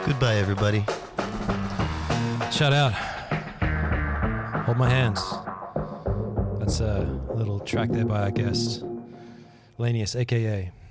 Goodbye, everybody. Shout out. Hold My Hands. That's a little track there by our guest, Lanius, a.k.a.